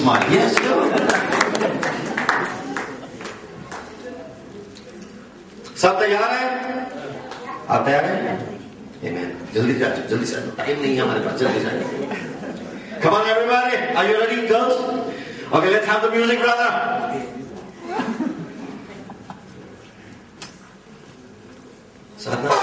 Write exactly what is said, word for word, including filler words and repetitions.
smile. Yes, go. सब तैयार है? आप तैयार हैं? Amen. जल्दी से आइए, जल्दी से आइए. टाइम नहीं है हमारे पास, जल्दी से आइए. Come on, everybody. Are you ready, girls? Okay, let's have the music, brother. Sadhana.